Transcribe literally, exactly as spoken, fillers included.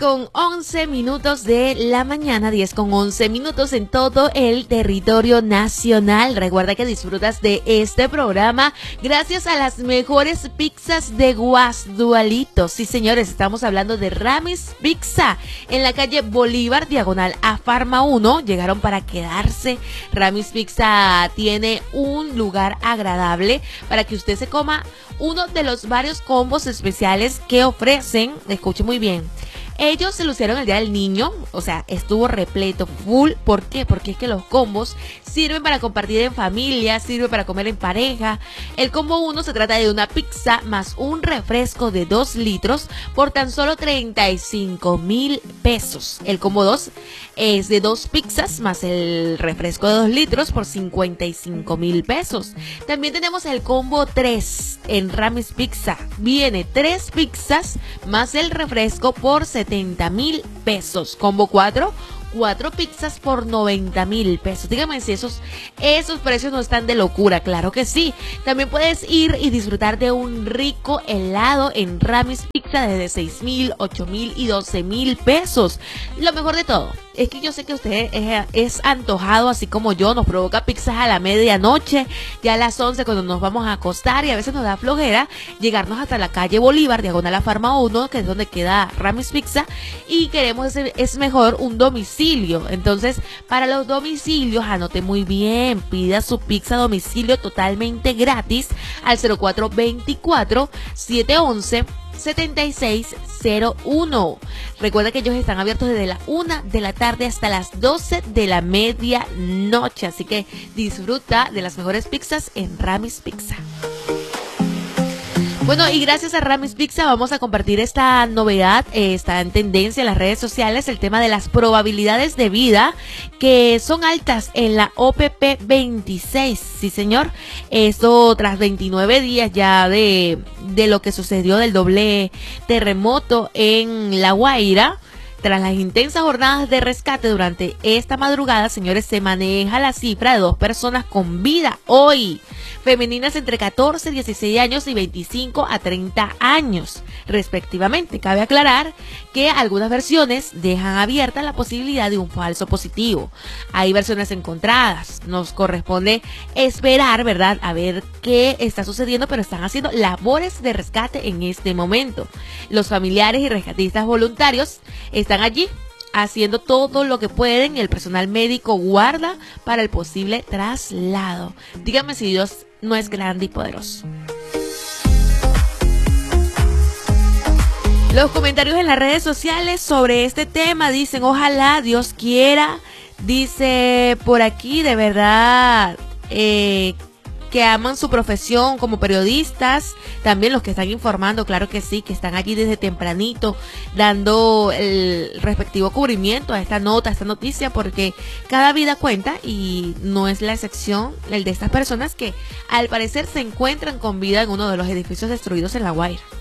con once minutos de la mañana, diez con once minutos en todo el territorio nacional. Recuerda que disfrutas de este programa gracias a las mejores pizzas de Guasdualito. Sí, señores, estamos hablando de Ramis Pizza en la calle Bolívar, diagonal a Farma uno. Llegaron para quedarse. Ramis Pizza tiene un lugar agradable para que usted se coma uno de los varios combos especiales que ofrecen. Escuche muy bien. Ellos se lucieron el día del niño, o sea, estuvo repleto, full. ¿Por qué? Porque es que los combos sirven para compartir en familia, sirve para comer en pareja. El combo uno se trata de una pizza más un refresco de dos litros por tan solo treinta y cinco mil pesos. El combo dos es de dos pizzas más el refresco de dos litros por cincuenta y cinco mil pesos. También tenemos el combo tres en Ramis Pizza. Viene tres pizzas más el refresco por setenta mil pesos. Combo cuatro, cuatro pizzas por noventa mil pesos. Dígame si esos, esos precios no están de locura. Claro que sí. También puedes ir y disfrutar de un rico helado en Ramis Pizza desde seis mil, ocho mil y doce mil pesos. Lo mejor de todo es que yo sé que usted es, es antojado así como yo, nos provoca pizzas a la medianoche, ya a las once cuando nos vamos a acostar, y a veces nos da flojera llegarnos hasta la calle Bolívar, diagonal a Farma uno, que es donde queda Ramis Pizza, y queremos, es mejor un domicilio. Entonces, para los domicilios, anote muy bien, pida su pizza a domicilio totalmente gratis al cero cuatro veinticuatro, siete once, setenta y seis cero uno. Recuerda que ellos están abiertos desde la una de la tarde hasta las doce de la medianoche, así que disfruta de las mejores pizzas en Ramis Pizza. Bueno, y gracias a Ramis Pizza vamos a compartir esta novedad, eh, está en tendencia en las redes sociales, el tema de las probabilidades de vida que son altas en la O P P veintiséis. Sí, señor, esto tras veintinueve días ya de, de lo que sucedió del doble terremoto en La Guaira. Tras las intensas jornadas de rescate durante esta madrugada, señores, se maneja la cifra de dos personas con vida hoy, femeninas entre catorce, dieciséis años y veinticinco a treinta años, respectivamente. Cabe aclarar que algunas versiones dejan abierta la posibilidad de un falso positivo. Hay versiones encontradas. Nos corresponde esperar, ¿verdad?, a ver qué está sucediendo, pero están haciendo labores de rescate en este momento. Los familiares y rescatistas voluntarios están Están allí haciendo todo lo que pueden y el personal médico guarda para el posible traslado. Dígame si Dios no es grande y poderoso. Los comentarios en las redes sociales sobre este tema dicen: ojalá Dios quiera, dice por aquí, de verdad, eh, que aman su profesión como periodistas, también los que están informando, claro que sí, que están allí desde tempranito dando el respectivo cubrimiento a esta nota, a esta noticia, porque cada vida cuenta y no es la excepción el de estas personas que al parecer se encuentran con vida en uno de los edificios destruidos en La Guaira.